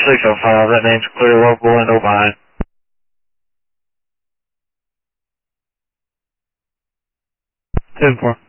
605, that name's clear, local window behind. 10-4.